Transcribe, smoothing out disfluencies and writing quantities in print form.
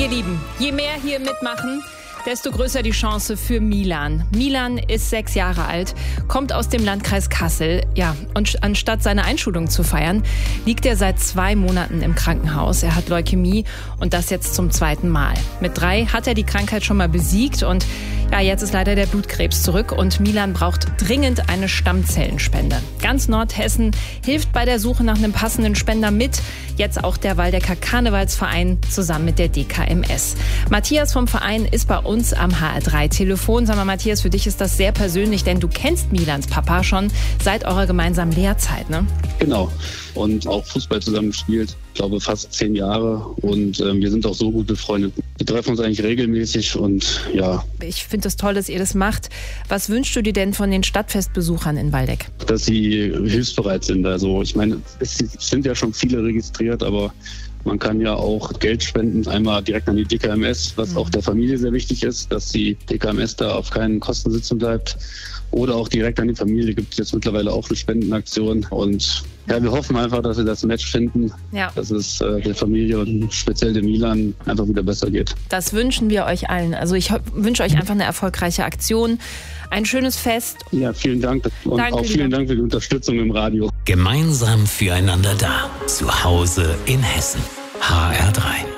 Ihr Lieben, je mehr hier mitmachen, desto größer die Chance für Milan. Milan ist 6 Jahre alt, kommt aus dem Landkreis Kassel. Ja, und anstatt seine Einschulung zu feiern, liegt er seit 2 Monaten im Krankenhaus. Er hat Leukämie und das jetzt zum 2. Mal. Mit 3 hat er die Krankheit schon mal besiegt und ja, jetzt ist leider der Blutkrebs zurück und Milan braucht dringend eine Stammzellenspende. Ganz Nordhessen hilft bei der Suche nach einem passenden Spender mit. Jetzt auch der Waldecker Karnevalsverein zusammen mit der DKMS. Matthias vom Verein ist bei uns am HR3-Telefon. Sag mal, Matthias, für dich ist das sehr persönlich, denn du kennst Milans Papa schon seit eurer gemeinsamen Lehrzeit, ne? Genau. Und auch Fußball zusammen gespielt. Ich glaube fast 10 Jahre. Und wir sind auch so gut befreundet. Wir treffen uns eigentlich regelmäßig und ja. Ich finde es toll, dass ihr das macht. Was wünschst du dir denn von den Stadtfestbesuchern in Waldeck? Dass sie hilfsbereit sind. Also ich meine, es sind ja schon viele registriert, aber man kann ja auch Geld spenden, einmal direkt an die DKMS, was auch der Familie sehr wichtig ist, dass die DKMS da auf keinen Kosten sitzen bleibt. Oder auch direkt an die Familie gibt es jetzt mittlerweile auch eine Spendenaktion. Und ja, wir hoffen einfach, dass wir das Match finden, dass es der Familie und speziell dem Milan einfach wieder besser geht. Das wünschen wir euch allen. Also ich wünsche euch einfach eine erfolgreiche Aktion, ein schönes Fest. Ja, vielen Dank und auch vielen Dank für die Unterstützung im Radio. Gemeinsam füreinander da. Zu Hause in Hessen. HR3.